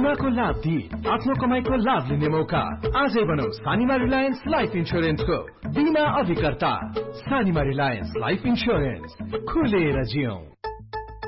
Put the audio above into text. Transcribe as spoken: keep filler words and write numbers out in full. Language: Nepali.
बीमाको लाभ दिई आफ्नो कमाईको लाभ लिने मौका। आजै बनाऊ सानिमा रिलायन्स लाइफ इन्स्योरेन्सको बीमा अभिकर्ता। सानिमा रिलायन्स लाइफ इन्स्योरेन्स, खुलेर जियौं।